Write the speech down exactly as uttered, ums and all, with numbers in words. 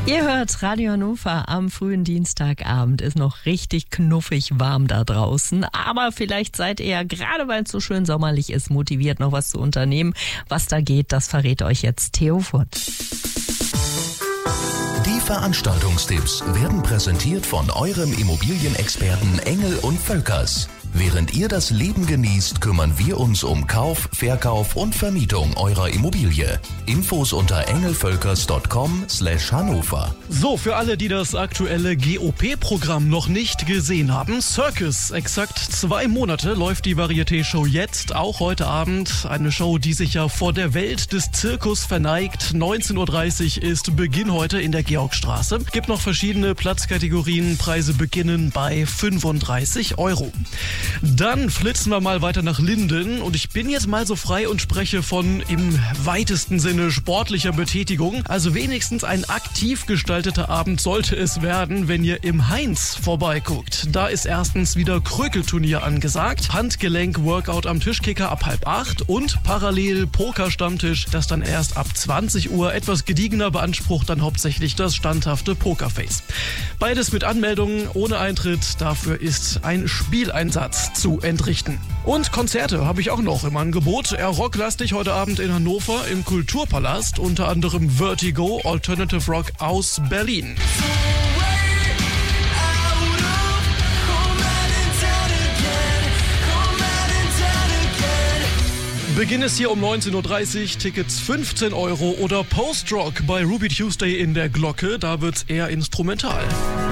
Ihr hört Radio Hannover am frühen Dienstagabend. Ist noch richtig knuffig warm da draußen. Aber vielleicht seid ihr ja, gerade weil es so schön sommerlich ist, motiviert, noch was zu unternehmen. Was da geht, das verrät euch jetzt Theo Furt. Die Veranstaltungstipps werden präsentiert von eurem Immobilienexperten Engel und Völkers. Während ihr das Leben genießt, kümmern wir uns um Kauf, Verkauf und Vermietung eurer Immobilie. Infos unter engelvölkers punkt com slash Hannover. So, für alle, die das aktuelle G O P-Programm noch nicht gesehen haben, Circus. Exakt zwei Monate läuft die Varieté-Show jetzt, auch heute Abend. Eine Show, die sich ja vor der Welt des Zirkus verneigt. neunzehn Uhr dreißig ist Beginn heute in der Georgstraße. Gibt noch verschiedene Platzkategorien. Preise beginnen bei fünfunddreißig Euro. Dann flitzen wir mal weiter nach Linden und ich bin jetzt mal so frei und spreche von im weitesten Sinne sportlicher Betätigung. Also wenigstens ein aktiv gestalteter Abend sollte es werden, wenn ihr im Heinz vorbeiguckt. Da ist erstens wieder Krökelturnier angesagt, Handgelenk-Workout am Tischkicker ab halb acht und parallel Pokerstammtisch, das dann erst ab zwanzig Uhr. Etwas gediegener beansprucht dann hauptsächlich das standhafte Pokerface. Beides mit Anmeldungen ohne Eintritt, dafür ist ein Spieleinsatz zu entrichten. Und Konzerte habe ich auch noch im Angebot. Eher rocklastig heute Abend in Hannover im Kulturpalast, unter anderem Vertigo, Alternative Rock aus Berlin. Beginn ist hier um neunzehn Uhr dreißig, Tickets fünfzehn Euro oder Post-Rock bei Ruby Tuesday in der Glocke, da wird's eher instrumental.